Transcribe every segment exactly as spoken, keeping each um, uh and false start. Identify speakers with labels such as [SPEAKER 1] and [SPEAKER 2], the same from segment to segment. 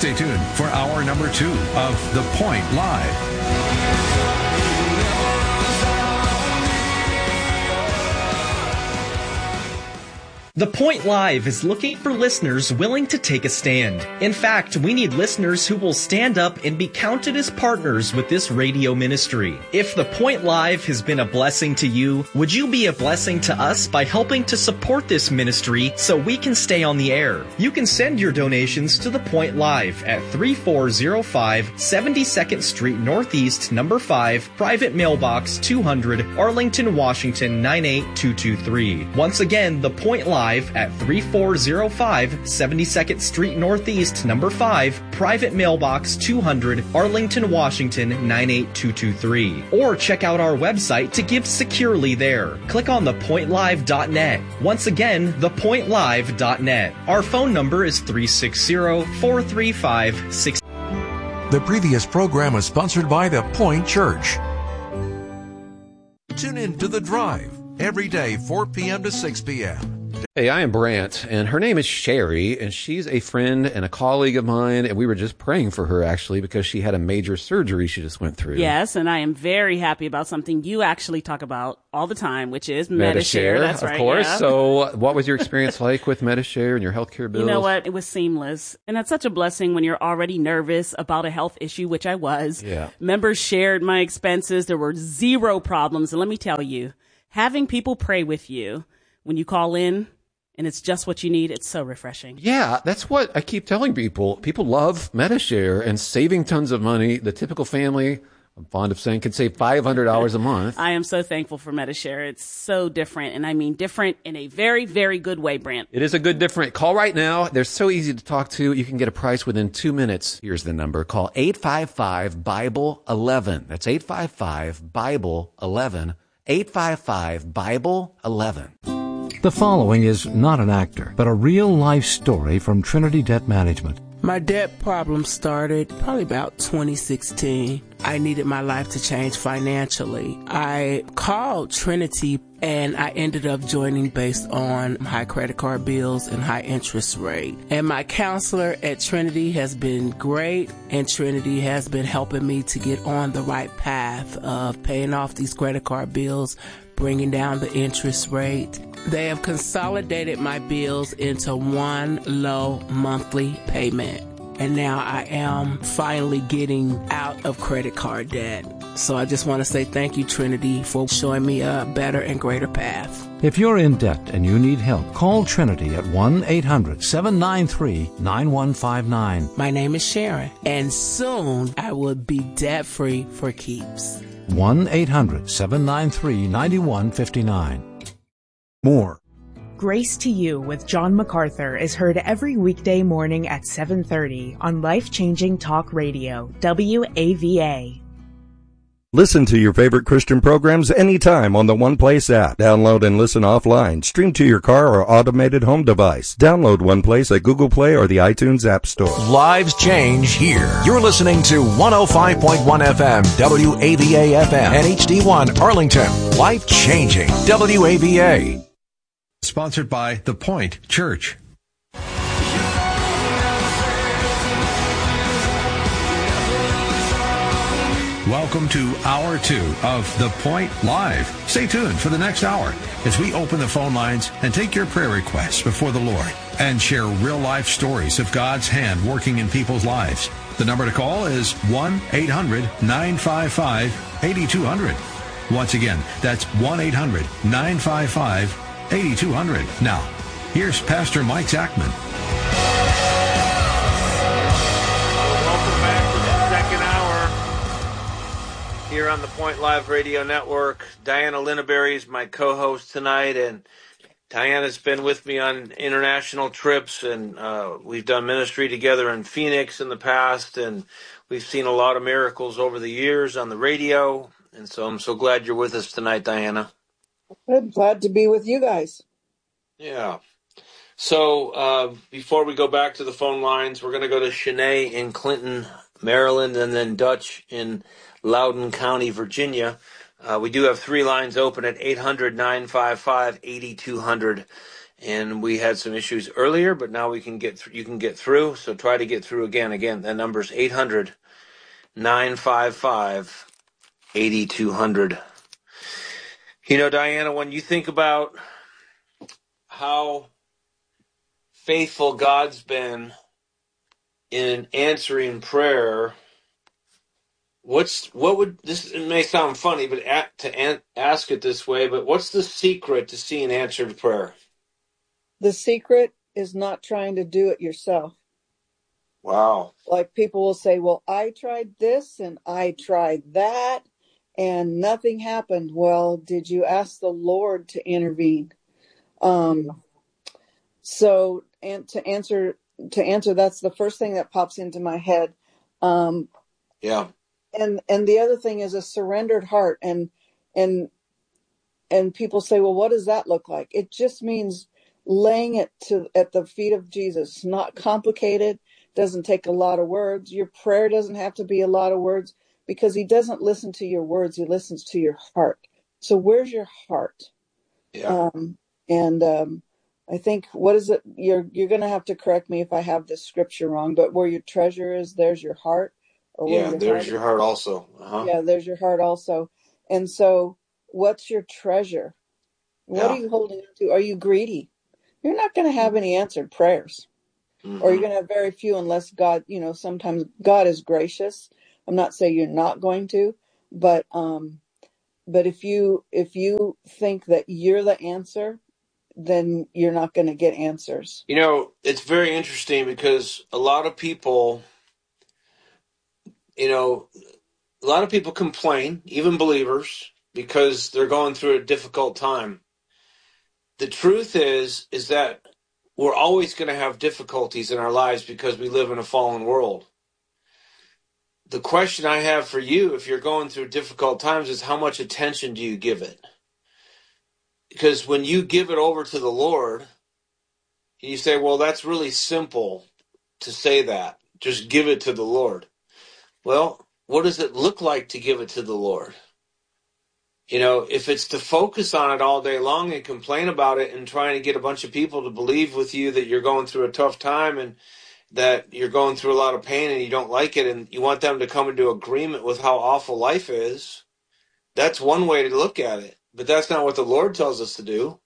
[SPEAKER 1] Stay tuned for hour number two of The Point Live.
[SPEAKER 2] The Point Live is looking for listeners willing to take a stand. In fact, we need listeners who will stand up and be counted as partners with this radio ministry. If The Point Live has been a blessing to you, would you be a blessing to us by helping to support this ministry so we can stay on the air? You can send your donations to The Point Live at three four zero five seventy-second Street Northeast, number five, Private Mailbox two hundred, Arlington, Washington nine eight two two three. Once again, The Point Live at three four zero five seventy-second Street Northeast, number five, Private Mailbox two hundred, Arlington, Washington nine eight two two three. Or check out our website to give securely there. Click on the point live dot net. Once again, the point live dot net. Our phone number is three six zero, four three five, six.
[SPEAKER 3] The previous program was sponsored by The Point Church. Tune in to The Drive every day, four p.m. to six p.m.
[SPEAKER 4] Hey, I am Brant, and her name is Sherry, and she's a friend and a colleague of mine, and we were just praying for her, actually, because she had a major surgery she just went through.
[SPEAKER 5] Yes, and I am very happy about something you actually talk about all the time, which is
[SPEAKER 4] Metashare.
[SPEAKER 5] Metashare. That's
[SPEAKER 4] of
[SPEAKER 5] right,
[SPEAKER 4] course.
[SPEAKER 5] yeah.
[SPEAKER 4] So what was your experience like with Metashare and your healthcare bills?
[SPEAKER 5] You know what? It was seamless, and that's such a blessing when you're already nervous about a health issue, which I was.
[SPEAKER 4] Yeah.
[SPEAKER 5] Members shared my expenses. There were zero problems, and let me tell you, having people pray with you when you call in, and it's just what you need. It's so refreshing.
[SPEAKER 4] Yeah, that's what I keep telling people. People love Metashare and saving tons of money. The typical family, I'm fond of saying, can save five hundred dollars a month.
[SPEAKER 5] I am so thankful for Metashare. It's so different, and I mean different in a very, very good way, Brant.
[SPEAKER 4] It is a good different. Call right now. They're so easy to talk to. You can get a price within two minutes. Here's the number. Call eight five five, Bible eleven. That's eight five five, Bible eleven. eight five five, Bible eleven.
[SPEAKER 6] The following is not an actor, but a real-life story from Trinity Debt Management.
[SPEAKER 7] My debt problem started probably about twenty sixteen. I needed my life to change financially. I called Trinity and I ended up joining based on high credit card bills and high interest rate. And my counselor at Trinity has been great, and Trinity has been helping me to get on the right path of paying off these credit card bills, bringing down the interest rate. They have consolidated my bills into one low monthly payment. And now I am finally getting out of credit card debt. So I just want to say thank you, Trinity, for showing me a better and greater path.
[SPEAKER 6] If you're in debt and you need help, call Trinity at one eight hundred, seven nine three, nine one five nine.
[SPEAKER 7] My name is Sharon, and soon I will be debt-free for keeps.
[SPEAKER 6] one eight hundred, seven nine three, nine one five nine. More.
[SPEAKER 8] Grace to You with John MacArthur is heard every weekday morning at seven thirty on Life-Changing Talk Radio, W A V A.
[SPEAKER 9] Listen to your favorite Christian programs anytime on the One Place app. Download and listen offline. Stream to your car or automated home device. Download One Place at Google Play or the iTunes App Store.
[SPEAKER 3] Lives change here. You're listening to one oh five point one F M, W A V A F M, and H D one Arlington. Life changing, W A V A.
[SPEAKER 1] Sponsored by The Point Church. Welcome to Hour two of The Point Live. Stay tuned for the next hour as we open the phone lines and take your prayer requests before the Lord and share real-life stories of God's hand working in people's lives. The number to call is one eight hundred, nine five five, eight two zero zero. Once again, that's one eight hundred, nine five five, eight two zero zero. Now, here's Pastor Mike Zachman.
[SPEAKER 10] Welcome back to the second hour here on the Point Live Radio Network. Diana Linneberry is my co-host tonight, and Diana's been with me on international trips, and uh, we've done ministry together in Phoenix in the past, and we've seen a lot of miracles over the years on the radio, and so I'm so glad you're with us tonight, Diana.
[SPEAKER 11] I'm glad to be with you guys.
[SPEAKER 10] Yeah. So uh, before we go back to the phone lines, we're going to go to Shanae in Clinton, Maryland, and then Dutch in Loudoun County, Virginia. Uh, we do have three lines open at eight hundred, nine five five, eight two zero zero. And we had some issues earlier, but now we can get th- you can get through. So try to get through again. Again, that number is eight hundred, nine five five, eight two zero zero. You know, Diana, when you think about how faithful God's been in answering prayer, what's what would this? It may sound funny, but at, to an, ask it this way, but what's the secret to seeing answered prayer?
[SPEAKER 11] The secret is not trying to do it yourself.
[SPEAKER 10] Wow.
[SPEAKER 11] Like people will say, well, I tried this and I tried that and nothing happened. Well, did you ask the Lord to intervene? Um, so, and to answer, to answer, that's the first thing that pops into my head. Um,
[SPEAKER 10] yeah.
[SPEAKER 11] And, and the other thing is a surrendered heart. And, and, and people say, well, what does that look like? It just means laying it to at the feet of Jesus. Not complicated, doesn't take a lot of words. Your prayer doesn't have to be a lot of words because he doesn't listen to your words. He listens to your heart. So where's your heart?
[SPEAKER 10] Yeah.
[SPEAKER 11] Um, and um, I think, what is it? You're, you're going to have to correct me if I have this scripture wrong, but where your treasure is, there's your heart. Or
[SPEAKER 10] yeah,
[SPEAKER 11] your
[SPEAKER 10] there's
[SPEAKER 11] heart
[SPEAKER 10] your
[SPEAKER 11] is.
[SPEAKER 10] heart also. Uh-huh.
[SPEAKER 11] Yeah, there's your heart also. And so what's your treasure? What
[SPEAKER 10] yeah.
[SPEAKER 11] are you holding on to? Are you greedy? You're not going to have any answered prayers, mm-hmm. or you're going to have very few unless God, you know, sometimes God is gracious. I'm not saying you're not going to, but, um, but if you, if you think that you're the answer, then you're not going to get answers.
[SPEAKER 10] You know, it's very interesting because a lot of people, you know, a lot of people complain, even believers, because they're going through a difficult time. The truth is, is that we're always going to have difficulties in our lives because we live in a fallen world. The question I have for you, if you're going through difficult times, is how much attention do you give it? Because when you give it over to the Lord, you say, well, that's really simple to say that. Just give it to the Lord. Well, what does it look like to give it to the Lord? You know, if it's to focus on it all day long and complain about it and trying to get a bunch of people to believe with you that you're going through a tough time and that you're going through a lot of pain and you don't like it and you want them to come into agreement with how awful life is, that's one way to look at it. But that's not what the Lord tells us to do.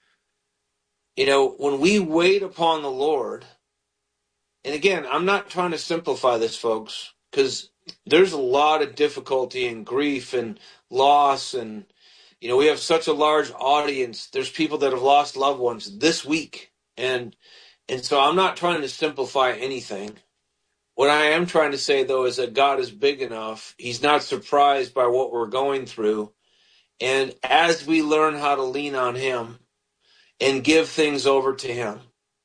[SPEAKER 10] You know, when we wait upon the Lord, and again, I'm not trying to simplify this, folks, because there's a lot of difficulty and grief and loss, and you know, we have such a large audience. There's people that have lost loved ones this week, and and so I'm not trying to simplify anything. What I am trying to say, though, is that God is big enough. He's not surprised by what we're going through, and as we learn how to lean on Him and give things over to Him,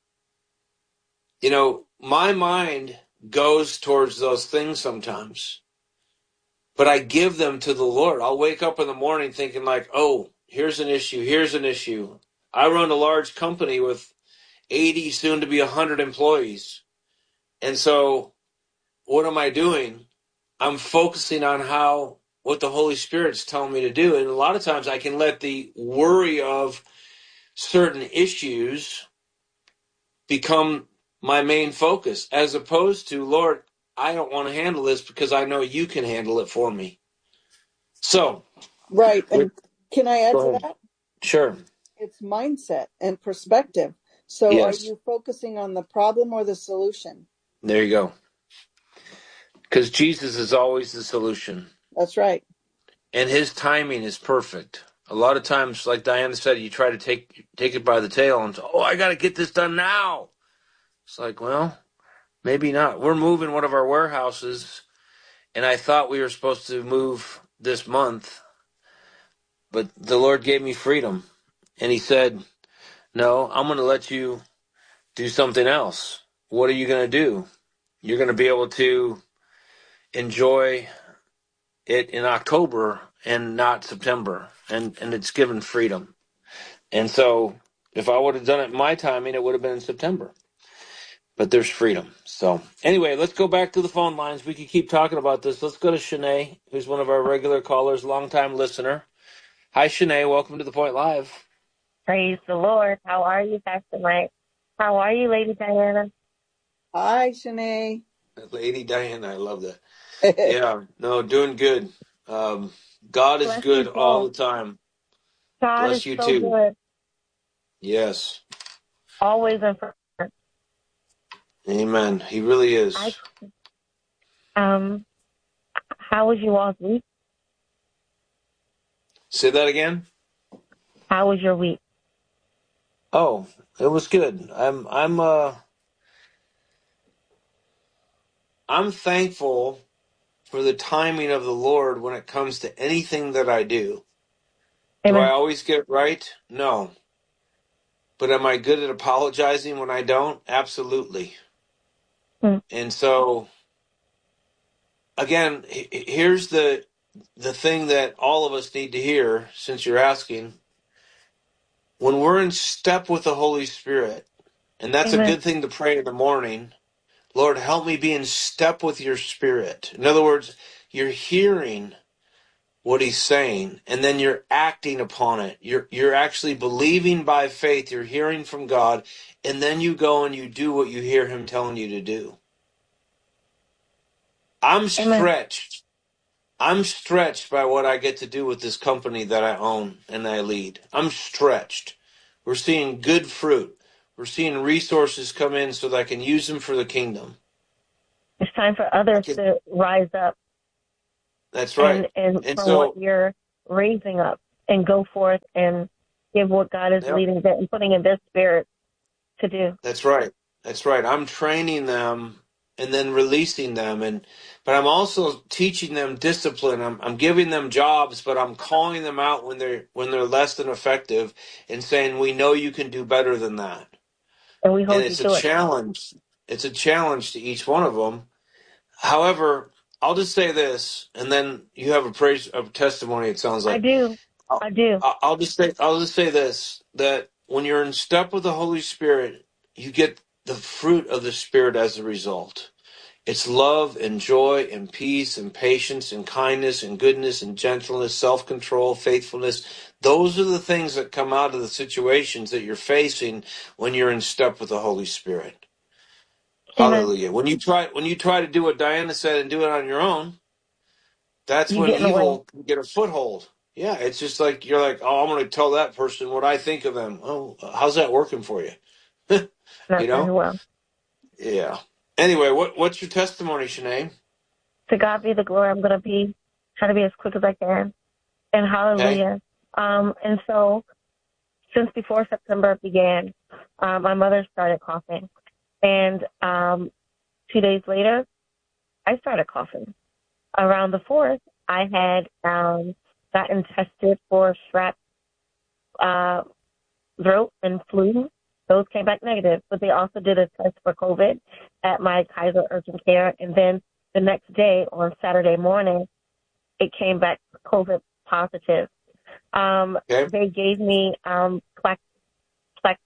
[SPEAKER 10] you know, my mind goes towards those things sometimes. But I give them to the Lord. I'll wake up in the morning thinking like, oh, here's an issue, here's an issue. I run a large company with eighty, soon to be one hundred employees. And so what am I doing? I'm focusing on how, what the Holy Spirit's telling me to do. And a lot of times I can let the worry of certain issues become my main focus, as opposed to, Lord, I don't want to handle this because I know you can handle it for me. So.
[SPEAKER 11] Right. And can I add to that?
[SPEAKER 10] Sure.
[SPEAKER 11] It's mindset and perspective. So
[SPEAKER 10] yes.
[SPEAKER 11] Are you focusing on the problem or the solution?
[SPEAKER 10] There you go. Because Jesus is always the solution.
[SPEAKER 11] That's right.
[SPEAKER 10] And his timing is perfect. A lot of times, like Diana said, you try to take take it by the tail and say, oh, I got to get this done now. It's like, well, maybe not. We're moving one of our warehouses, and I thought we were supposed to move this month, but the Lord gave me freedom. And he said, no, I'm going to let you do something else. What are you going to do? You're going to be able to enjoy it in October and not September. And, and it's given freedom. And so if I would have done it in my timing, it would have been in September. But there's freedom. So anyway, let's go back to the phone lines. We could keep talking about this. Let's go to Shanae, who's one of our regular callers, longtime listener. Hi, Shanae. Welcome to The Point Live.
[SPEAKER 12] Praise the Lord. How are you, Pastor Mike? How are you, Lady Diana?
[SPEAKER 11] Hi, Shanae.
[SPEAKER 10] Lady Diana, I love that. Yeah, no, doing good. Um, God is
[SPEAKER 12] Bless you
[SPEAKER 10] good all
[SPEAKER 12] both.
[SPEAKER 10] the time.
[SPEAKER 12] God is
[SPEAKER 10] Bless you
[SPEAKER 12] so
[SPEAKER 10] too.
[SPEAKER 12] good.
[SPEAKER 10] Yes.
[SPEAKER 12] Always in front.
[SPEAKER 10] Amen. He really is.
[SPEAKER 12] I, um, how was you all's week?
[SPEAKER 10] Say that again?
[SPEAKER 12] How was your week?
[SPEAKER 10] Oh, it was good. I'm I'm uh I'm thankful for the timing of the Lord when it comes to anything that I do. Do I
[SPEAKER 12] Amen.
[SPEAKER 10] always get it right? No. But am I good at apologizing when I don't? Absolutely.
[SPEAKER 12] Hmm.
[SPEAKER 10] And so again, h- here's the the thing that all of us need to hear since you're asking. When we're in step with the Holy Spirit, and that's a
[SPEAKER 12] Amen.
[SPEAKER 10] good thing to pray in the morning, Lord, help me be in step with your Spirit. In other words, you're hearing what he's saying, and then you're acting upon it. You're you're actually believing by faith. You're hearing from God, and then you go and you do what you hear him telling you to do. I'm
[SPEAKER 12] Amen.
[SPEAKER 10] stretched. I'm stretched by what I get to do with this company that I own and I lead. I'm stretched. We're seeing good fruit. We're seeing resources come in so that I can use them for the kingdom.
[SPEAKER 12] It's time for others
[SPEAKER 10] Can,
[SPEAKER 12] to rise up
[SPEAKER 10] that's
[SPEAKER 12] and,
[SPEAKER 10] right.
[SPEAKER 12] and
[SPEAKER 10] And
[SPEAKER 12] from what
[SPEAKER 10] so,
[SPEAKER 12] you're raising up and go forth and give what God is
[SPEAKER 10] yep,
[SPEAKER 12] leading them and putting in their spirit to do.
[SPEAKER 10] that's right. That's right. I'm training them and then releasing them, and but I'm also teaching them discipline. I'm I'm giving them jobs, but I'm calling them out when they're when they're less than effective and saying, "We know you can do better than that."
[SPEAKER 12] And we
[SPEAKER 10] And
[SPEAKER 12] hold you
[SPEAKER 10] it's a
[SPEAKER 12] to it.
[SPEAKER 10] challenge. It's a challenge to each one of them. However, I'll just say this, and then you have a praise of testimony. It sounds
[SPEAKER 12] I
[SPEAKER 10] like
[SPEAKER 12] do.
[SPEAKER 10] I'll,
[SPEAKER 12] I do.
[SPEAKER 10] I'll just say I'll just say this: that when you're in step with the Holy Spirit, you get the fruit of the Spirit as a result. It's love and joy and peace and patience and kindness and goodness and gentleness, self-control, faithfulness. Those are the things that come out of the situations that you're facing when you're in step with the Holy Spirit.
[SPEAKER 12] Amen.
[SPEAKER 10] Hallelujah. When you try when you try to do what Diana said and do it on your own, that's
[SPEAKER 12] You
[SPEAKER 10] when
[SPEAKER 12] get in the way.
[SPEAKER 10] evil can get a foothold. Yeah, it's just like you're like, oh, I'm going to tell that person what I think of them. Oh, how's that working for you? You
[SPEAKER 12] Not very
[SPEAKER 10] know?
[SPEAKER 12] well.
[SPEAKER 10] Yeah. Anyway, what what's your testimony, Shanae?
[SPEAKER 12] To God be the glory. I'm going to be, try to be as quick as I can. And
[SPEAKER 10] Okay.
[SPEAKER 12] hallelujah. Um, and so since before September began, um, my mother started coughing. And um, two days later, I started coughing. Around the fourth, I had um, gotten tested for strep uh, throat and flu. Those came back negative, but they also did a test for COVID at my Kaiser Urgent Care. And then the next day, on Saturday morning, it came back COVID positive. Um,
[SPEAKER 10] Okay.
[SPEAKER 12] they gave me um, Plex, Plex,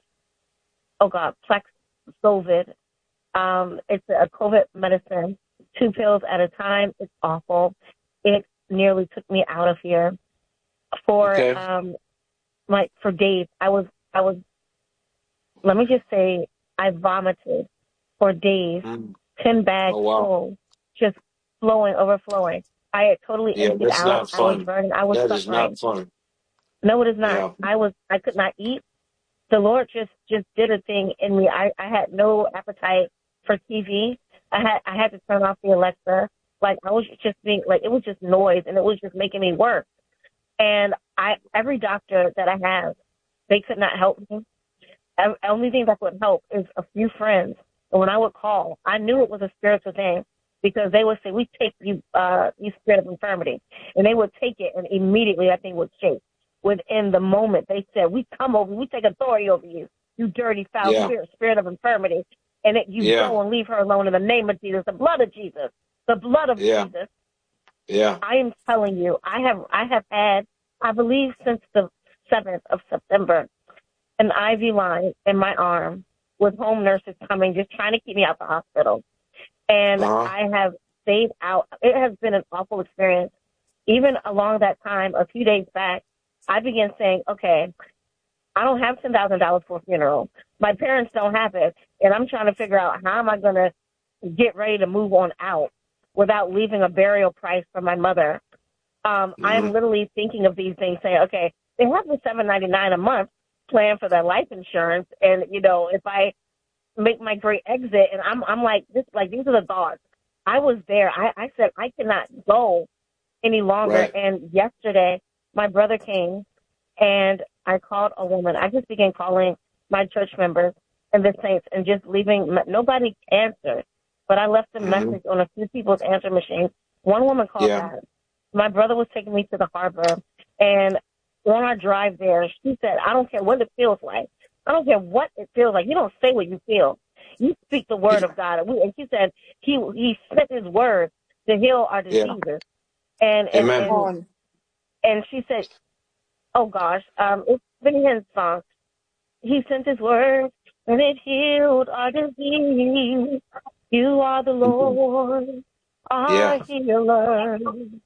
[SPEAKER 12] oh God, Plex COVID. Um, it's a COVID medicine, two pills at a time. It's awful. It nearly took me out of here. For
[SPEAKER 10] Okay.
[SPEAKER 12] um, like for days, I was, I was. Let me just say, I vomited for days,
[SPEAKER 10] Mm.
[SPEAKER 12] ten bags
[SPEAKER 10] Oh wow.
[SPEAKER 12] full, just flowing, overflowing. I had totally
[SPEAKER 10] Yeah,
[SPEAKER 12] emptied
[SPEAKER 10] that's
[SPEAKER 12] out.
[SPEAKER 10] not
[SPEAKER 12] I was
[SPEAKER 10] fun.
[SPEAKER 12] burning. I was
[SPEAKER 10] That is
[SPEAKER 12] suffering.
[SPEAKER 10] not fun.
[SPEAKER 12] No, it is not.
[SPEAKER 10] Yeah.
[SPEAKER 12] I was. I could not eat. The Lord just just did a thing in me. I, I had no appetite for T V. I had I had to turn off the Alexa. Like I was just being like it was just noise and it was just making me worse. And I every doctor that I have, they could not help me. The only thing that would help is a few friends. And when I would call, I knew it was a spiritual thing because they would say, "We take you, uh, you spirit of infirmity," and they would take it, and immediately that thing would shake. Within the moment, they said, "We come over, we take authority over you, you dirty, foul
[SPEAKER 10] Yeah.
[SPEAKER 12] spirit, spirit of infirmity," and that you
[SPEAKER 10] Yeah.
[SPEAKER 12] go and leave her alone in the name of Jesus, the blood of Jesus, the blood of
[SPEAKER 10] Yeah.
[SPEAKER 12] Jesus.
[SPEAKER 10] Yeah.
[SPEAKER 12] I am telling you, I have, I have had, I believe, since the seventh of September, an I V line in my arm with home nurses coming, just trying to keep me out the hospital. And
[SPEAKER 10] Uh-huh.
[SPEAKER 12] I have stayed out. It has been an awful experience. Even along that time, a few days back, I began saying, okay, I don't have ten thousand dollars for a funeral. My parents don't have it, and I'm trying to figure out how am I going to get ready to move on out without leaving a burial price for my mother. Um, mm-hmm. I am literally thinking of these things, saying, okay, they have the seven ninety-nine a month plan for their life insurance, and you know, if I make my great exit, and I'm, I'm like, this, like these are the thoughts. I was there. I, I said I cannot go any longer. Right. And yesterday, my brother came, and I called a woman. I just began calling my church members and the saints, and just leaving. Nobody answered, but I left a mm-hmm. message on a few people's answer machines. One woman called yeah. back. My brother was taking me to the harbor, and on our drive there, she said, I don't care what it feels like. I don't care what it feels like. You don't say what you feel. You speak the word of God. And, we, and she said he he sent his word to heal our diseases. Yeah. And, and, and and she said, oh, gosh, um, it's Benny Hinn's song. He sent his word, and it healed our disease. You are the Lord, our yeah. healer.